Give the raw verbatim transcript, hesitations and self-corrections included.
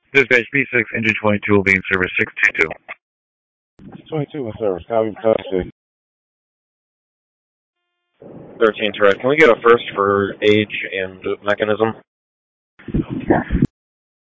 Dispatch B six, engine twenty-two will be in service six two two. twenty-two in service. Copy, copy. thirteen, correct. Can we get a first for age and mechanism?